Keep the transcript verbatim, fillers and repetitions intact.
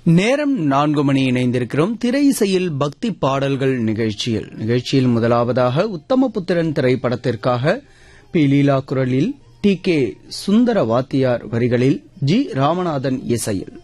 நேரம் நான்கு மணி இணைந்திருக்கிறோம். திரை இசையில் பக்தி பாடல்கள் நிகழ்ச்சியில் நிகழ்ச்சியில் முதலாவதாக உத்தமபுத்திரன் திரைப்படத்திற்காக பி லீலா குரலில் டி கே சுந்தர வாத்தியார் வரிகளில் ஜி ராமநாதன் இசையில்